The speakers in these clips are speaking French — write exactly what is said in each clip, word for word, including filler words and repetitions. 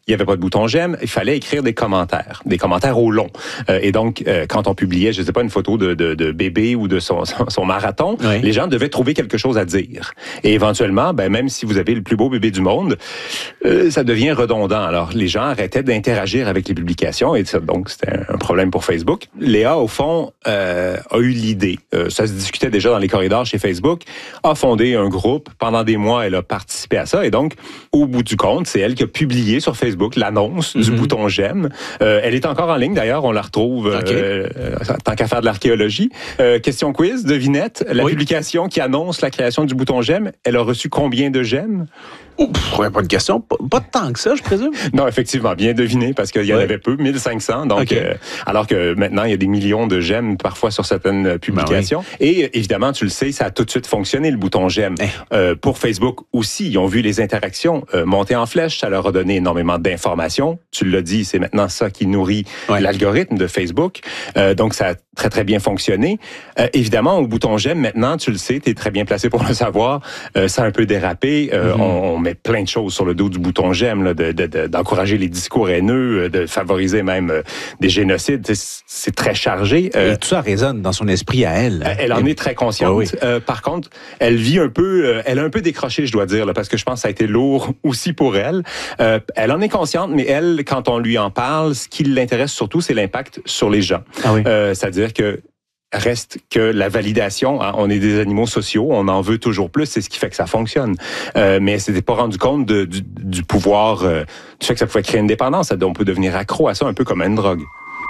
il n'y avait pas de bouton j'aime, il fallait écrire des commentaires, des commentaires au long. Euh, et donc, euh, quand on publiait, je ne sais pas, une photo de, de, de bébé ou de son, son, son marathon, oui. les gens devaient trouver quelque chose à dire. Et éventuellement, ben, même si vous avez le plus beau bébé du monde, euh, ça devient redondant. Alors, les gens arrêtaient d'interagir avec les publications et ça, donc c'était un problème pour Facebook. Léa, au fond, euh, a eu l'idée. Euh, ça se discutait déjà dans les corridors chez Facebook, a fondé un groupe. Pendant des mois, elle a participé à ça et donc, au bout du compte, c'est elle qui a publié sur Facebook l'annonce mm-hmm. du bouton j'aime. Euh, elle est encore en ligne d'ailleurs, on la retrouve okay. euh, tant qu'à faire de l'archéologie. Euh, question quiz, devinette, la oui. publication qui annonce la création du bouton j'aime, elle a reçu combien de j'aime? Ouf, ouais, pas de question. Pas, pas tant que ça, je présume. Non, effectivement, bien deviné, parce qu'il y en ouais. avait peu, mille cinq cents. Donc, okay. euh, alors que maintenant, il y a des millions de j'aime parfois sur certaines publications. Ben oui. Et évidemment, tu le sais, ça a tout de suite fonctionné, le bouton j'aime. Eh. Euh, pour Facebook aussi, ils ont vu les interactions euh, monter en flèche. Ça leur a donné énormément d'informations. Tu l'as dit, c'est maintenant ça qui nourrit ouais. l'algorithme de Facebook. Euh, donc, ça a très, très bien fonctionné. Euh, évidemment, au bouton j'aime, maintenant, tu le sais, tu es très bien placé pour le savoir. Euh, ça a un peu dérapé. Euh, mm-hmm. on, on met plein de choses sur le dos du bouton j'aime, là, de, de, de, d'encourager les discours haineux, de favoriser même euh, des génocides. C'est, c'est très chargé. Euh, Et tout ça résonne dans son esprit à elle. Elle en est très consciente. Oh oui. euh, par contre, elle vit un peu, euh, elle a un peu décroché, je dois dire, là, parce que je pense que ça a été lourd aussi pour elle. Euh, elle en est consciente, mais elle, quand on lui en parle, ce qui l'intéresse surtout, c'est l'impact sur les gens. Ah oui. euh, c'est-à-dire que reste que la validation, hein, on est des animaux sociaux, on en veut toujours plus, c'est ce qui fait que ça fonctionne. Euh, mais elle s'était pas rendu compte de, du, du pouvoir, euh, du fait que ça pouvait créer une dépendance. On peut devenir accro à ça, un peu comme à une drogue.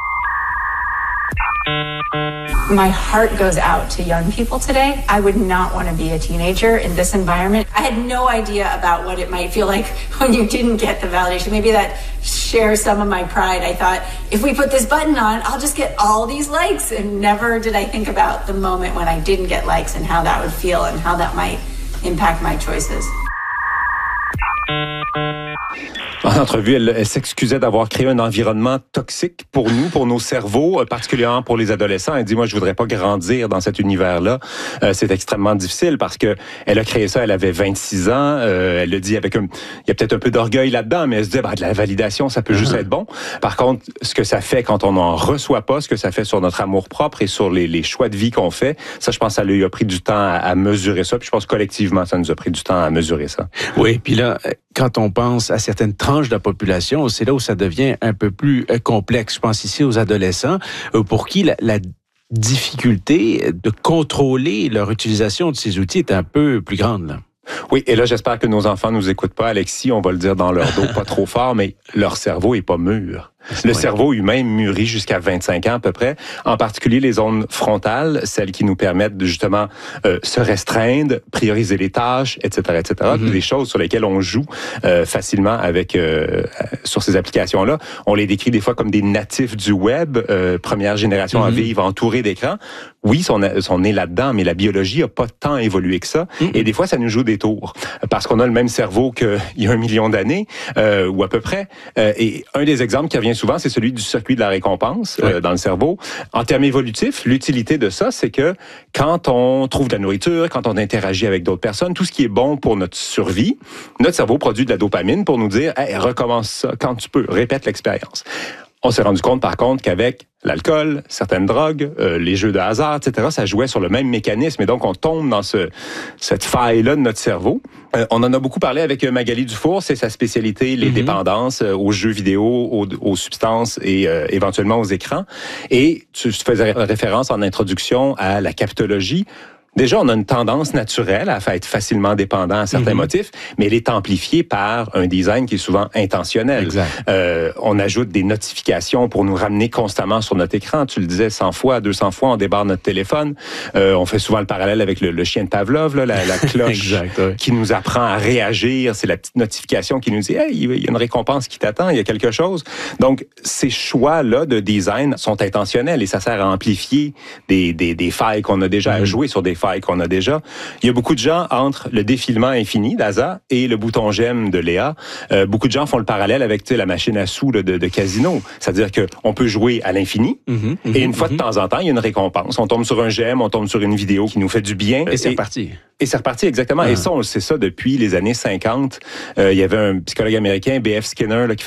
My heart goes out to young people today. I would not want to be a teenager in this environment. I had no idea about what it might feel like when you didn't get the validation. Maybe that shares some of my pride. I thought, if we put this button on, I'll just get all these likes. And never did I think about the moment when I didn't get likes and how that would feel and how that might impact my choices. En entrevue, elle, elle s'excusait d'avoir créé un environnement toxique pour nous, pour nos cerveaux, particulièrement pour les adolescents. Elle dit, moi, je voudrais pas grandir dans cet univers-là. Euh, c'est extrêmement difficile parce que elle a créé ça, elle avait vingt-six ans. Euh, elle le dit avec un... Il y a peut-être un peu d'orgueil là-dedans, mais elle se dit, bah, de la validation, ça peut uh-huh. juste être bon. Par contre, ce que ça fait quand on n'en reçoit pas, ce que ça fait sur notre amour-propre et sur les, les choix de vie qu'on fait, ça, je pense, ça lui a pris du temps à, à mesurer ça. Puis je pense collectivement, ça nous a pris du temps à mesurer ça. Oui, puis là, quand on pense à certaines tranches de la population, c'est là où ça devient un peu plus complexe. Je pense ici aux adolescents, pour qui la, la difficulté de contrôler leur utilisation de ces outils est un peu plus grande, là. Oui, et là, j'espère que nos enfants nous écoutent pas. Alexis, on va le dire dans leur dos, pas trop fort, mais leur cerveau est pas mûr. Le vrai. Cerveau humain mûrit jusqu'à vingt-cinq ans à peu près, en particulier les zones frontales, celles qui nous permettent de justement euh, se restreindre, prioriser les tâches, et cetera, et cetera. Mm-hmm. Des choses sur lesquelles on joue euh, facilement avec euh, sur ces applications-là. On les décrit des fois comme des natifs du web, euh, première génération mm-hmm. à vivre entourés d'écrans. Oui, on, a, on est là-dedans, mais la biologie a pas tant évolué que ça. Mm-hmm. Et des fois, ça nous joue des tours parce qu'on a le même cerveau qu'il y a un million d'années euh, ou à peu près. Euh, et un des exemples qui revient souvent, c'est celui du circuit de la récompense oui. euh, dans le cerveau. En termes évolutifs, l'utilité de ça, c'est que quand on trouve de la nourriture, quand on interagit avec d'autres personnes, tout ce qui est bon pour notre survie, notre cerveau produit de la dopamine pour nous dire hey, « recommence ça quand tu peux, répète l'expérience ». On s'est rendu compte, par contre, qu'avec l'alcool, certaines drogues, euh, les jeux de hasard, et cetera, ça jouait sur le même mécanisme. Et donc, on tombe dans ce, cette faille-là de notre cerveau. Euh, on en a beaucoup parlé avec Magali Dufour. C'est sa spécialité, les mm-hmm. dépendances euh, aux jeux vidéo, aux, aux substances et euh, éventuellement aux écrans. Et tu faisais référence en introduction à la captologie. Déjà, on a une tendance naturelle à être facilement dépendant à certains mm-hmm. motifs, mais elle est amplifiée par un design qui est souvent intentionnel. Euh, on ajoute des notifications pour nous ramener constamment sur notre écran. Tu le disais cent fois, deux cents fois, on débarre notre téléphone. Euh, on fait souvent le parallèle avec le, le chien de Pavlov, là, la, la cloche exact, oui. qui nous apprend à réagir. C'est la petite notification qui nous dit hey, « il y a une récompense qui t'attend, il y a quelque chose ». Donc, ces choix-là de design sont intentionnels et ça sert à amplifier des, des, des failles qu'on a déjà mm-hmm. à jouer sur des failles qu'on a déjà. Il y a beaucoup de gens entre le défilement infini d'Asa et le bouton j'aime de Léa. Euh, beaucoup de gens font le parallèle avec la machine à sous de, de casino. C'est-à-dire qu'on peut jouer à l'infini mm-hmm, mm-hmm, et une fois mm-hmm. de temps en temps, il y a une récompense. On tombe sur un j'aime, on tombe sur une vidéo qui nous fait du bien. Et c'est reparti. Et c'est reparti, exactement. Ah. Et ça, on sait ça depuis les années cinquante. Euh, il y avait un psychologue américain, B F Skinner, là, qui